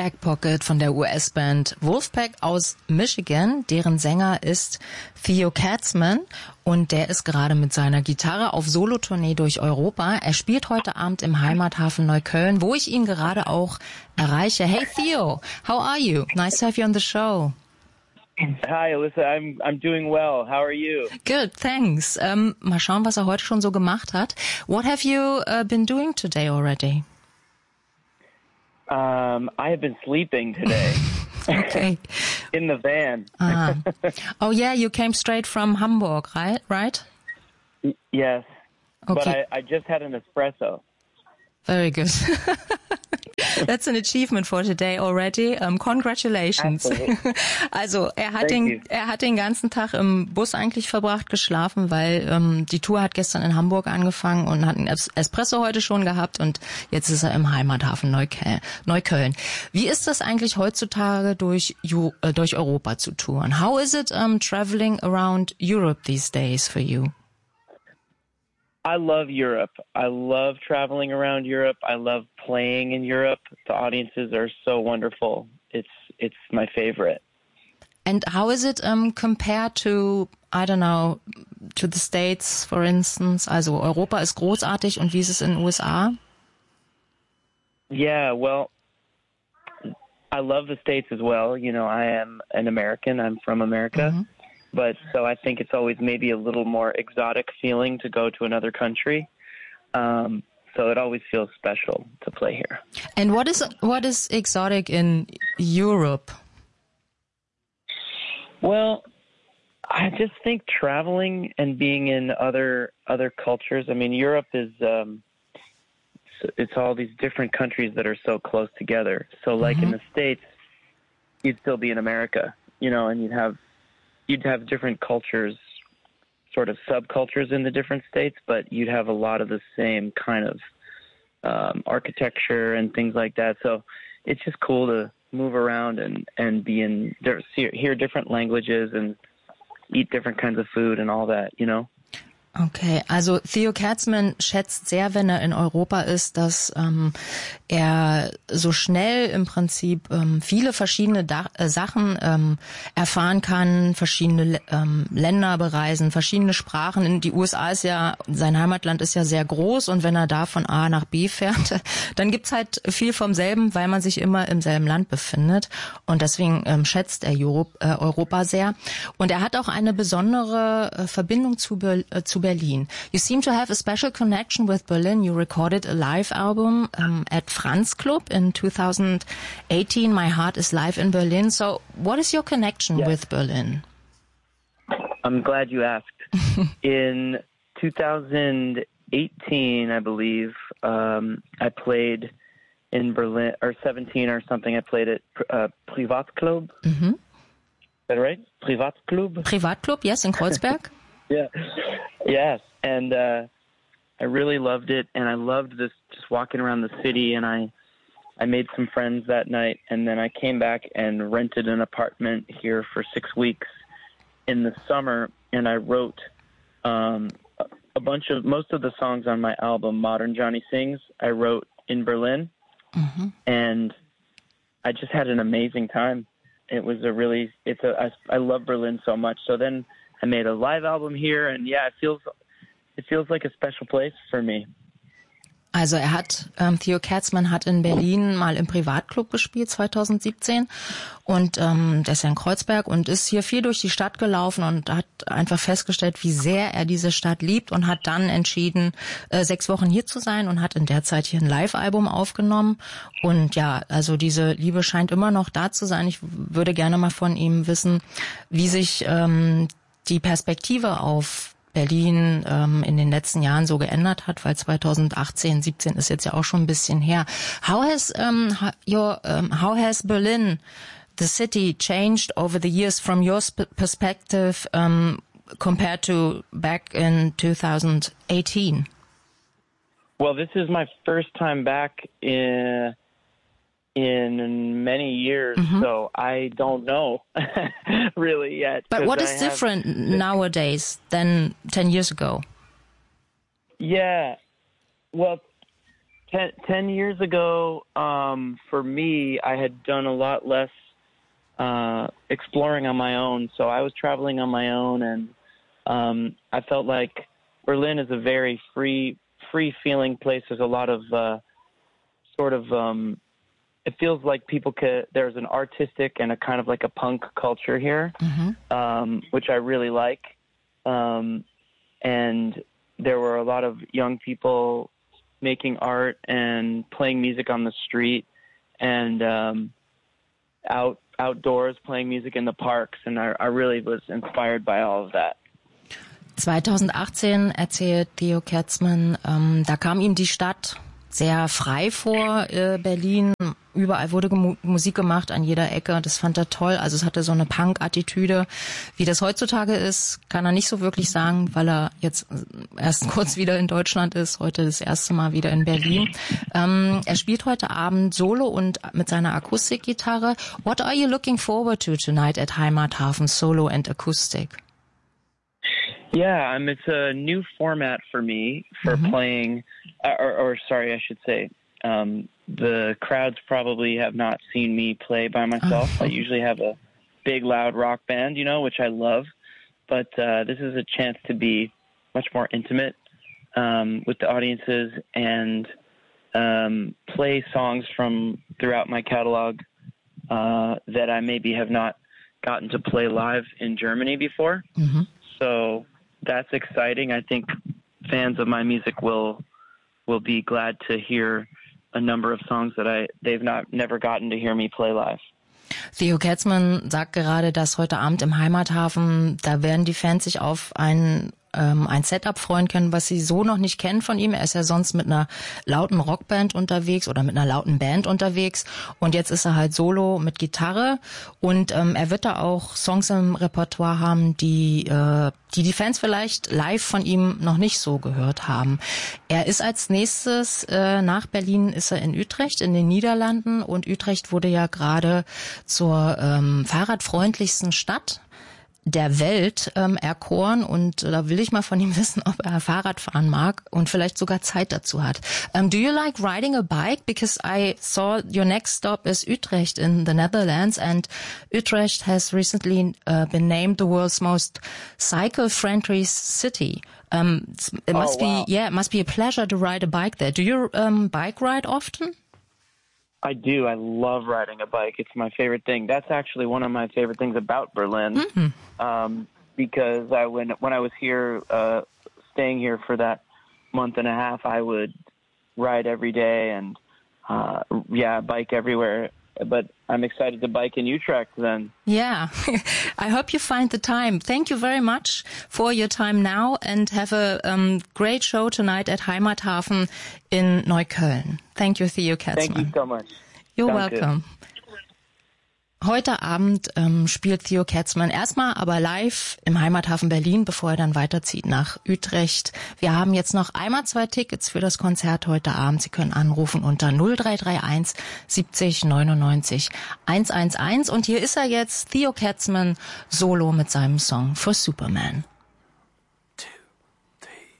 Back Pocket von der US-Band Wolfpack aus Michigan. Deren Sänger ist Theo Katzman und der ist gerade mit seiner Gitarre auf Solotournee durch Europa. Er spielt heute Abend im Heimathafen Neukölln, wo ich ihn gerade auch erreiche. Hey Theo, how are you? Nice to have you on the show. Hi, Alyssa. I'm doing well. How are you? Good, thanks. Mal schauen, was er heute schon so gemacht hat. What have you been doing today already? I have been sleeping today. Okay. In the van. Oh yeah, you came straight from Hamburg, right? Yes. Okay. But I just had an espresso. Very good. That's an achievement for today already. Congratulations. Also er hat den ganzen Tag im Bus eigentlich verbracht, geschlafen, weil die Tour hat gestern in Hamburg angefangen und hat einen Espresso heute schon gehabt und jetzt ist er im Heimathafen Neukölln. Wie ist das eigentlich heutzutage durch Europa zu touren? How is it traveling around Europe these days for you? I love Europe. I love traveling around Europe. I love playing in Europe. The audiences are so wonderful. It's my favorite. And how is it compared to, I don't know, to the States, for instance? Also Europa ist großartig und wie ist es in den USA? Yeah, well, I love the States as well. You know, I am an American. I'm from America. Mm-hmm. But so I think it's always maybe a little more exotic feeling to go to another country. So it always feels special to play here. And what is exotic in Europe? Well, I just think traveling and being in other cultures. I mean, Europe is it's all these different countries that are so close together. So like in the States, you'd still be in America, you know, and you'd have different cultures, sort of subcultures in the different states, but you'd have a lot of the same kind of architecture and things like that. So it's just cool to move around and hear different languages and eat different kinds of food and all that, you know? Okay, also Theo Katzman schätzt sehr, wenn er in Europa ist, dass er so schnell im Prinzip viele verschiedene Sachen erfahren kann, verschiedene Länder bereisen, verschiedene Sprachen. Die USA ist ja, sein Heimatland ist ja sehr groß und wenn er da von A nach B fährt, dann gibt's halt viel vom selben, weil man sich immer im selben Land befindet und deswegen schätzt er Europa sehr. Und er hat auch eine besondere Verbindung zu Berlin. You seem to have a special connection with Berlin. You recorded a live album at Franz Club in 2018. My Heart is Live in Berlin. So what is your connection with Berlin? I'm glad you asked. In 2018, I believe, I played in Berlin, or 17 or something, I played at Privatclub. Mm-hmm. Is that right? Privatclub? Privatclub, yes, in Kreuzberg. Yeah. Yes. And I really loved it. And I loved this, just walking around the city. And I made some friends that night. And then I came back and rented an apartment here for 6 weeks in the summer. And I wrote most of the songs on my album, Modern Johnny Sings, I wrote in Berlin. Mm-hmm. And I just had an amazing time. It was I love Berlin so much. So then I made a live album here, and yeah, it feels like a special place for me. Also Theo Katzman hat in Berlin mal im Privatclub gespielt 2017 und der ist ja in Kreuzberg und ist hier viel durch die Stadt gelaufen und hat einfach festgestellt, wie sehr er diese Stadt liebt und hat dann entschieden, 6 Wochen hier zu sein und hat in der Zeit hier ein Live-Album aufgenommen und ja, also diese Liebe scheint immer noch da zu sein. Ich würde gerne mal von ihm wissen, wie sich die Perspektive auf Berlin in den letzten Jahren so geändert hat, weil 2018, 17 ist jetzt ja auch schon ein bisschen her. How has Berlin, the city, changed over the years from your perspective compared to back in 2018? Well, this is my first time back in many years, so I don't know really yet. But what is different nowadays than 10 years ago? Yeah, well, 10 years ago, for me, I had done a lot less exploring on my own. So I was traveling on my own, and I felt like Berlin is a very free-feeling place. There's a lot of it feels like there's an artistic and a kind of like a punk culture here, which I really like. And there were a lot of young people making art and playing music on the street and outdoors playing music in the parks. And I really was inspired by all of that. 2018 erzählt Theo Katzman, da kam ihm die Stadt sehr frei vor, Berlin. Überall wurde Musik gemacht, an jeder Ecke. Das fand er toll. Also es hatte so eine Punk-Attitüde. Wie das heutzutage ist, kann er nicht so wirklich sagen, weil er jetzt erst kurz wieder in Deutschland ist. Heute das erste Mal wieder in Berlin. Er spielt heute Abend Solo und mit seiner Akustikgitarre. What are you looking forward to tonight at Heimathafen, Solo and Acoustic? Yeah, it's a new format for me for playing, or sorry, I should say, the crowds probably have not seen me play by myself. I usually have a big, loud rock band, which I love, but this is a chance to be much more intimate with the audiences and play songs from throughout my catalog that I maybe have not gotten to play live in Germany before. So that's exciting. I think fans of my music will be glad to hear a number of songs that they've never gotten to hear me play live. Theo Katzman sagt gerade, dass heute Abend im Heimathafen, da werden die Fans sich auf ein Setup freuen können, was sie so noch nicht kennen von ihm. Er ist ja sonst mit einer lauten Rockband unterwegs oder mit einer lauten Band unterwegs und jetzt ist er halt solo mit Gitarre und er wird da auch Songs im Repertoire haben, die Fans vielleicht live von ihm noch nicht so gehört haben. Er ist als nächstes nach Berlin ist er in Utrecht in den Niederlanden und Utrecht wurde ja gerade zur fahrradfreundlichsten Stadt der Welt erkoren und da will ich mal von ihm wissen, ob er Fahrrad fahren mag und vielleicht sogar Zeit dazu hat. Do you like riding a bike? Because I saw your next stop is Utrecht in the Netherlands and Utrecht has recently been named the world's most cycle-friendly city. It must be a pleasure to ride a bike there. Do you bike ride often? I do. I love riding a bike. It's my favorite thing. That's actually one of my favorite things about Berlin. Because when I was here, staying here for that month and a half, I would ride every day and, bike everywhere. But I'm excited to bike in Utrecht then. Yeah, I hope you find the time. Thank you very much for your time now and have a great show tonight at Heimathafen in Neukölln. Thank you, Theo Katzman. Thank you so much. You're welcome. Heute Abend spielt Theo Katzman erstmal aber live im Heimathafen Berlin, bevor er dann weiterzieht nach Utrecht. Wir haben jetzt noch einmal 2 Tickets für das Konzert heute Abend. Sie können anrufen unter 0331 70 99 111. Und hier ist er jetzt, Theo Katzman, solo mit seinem Song For Superman.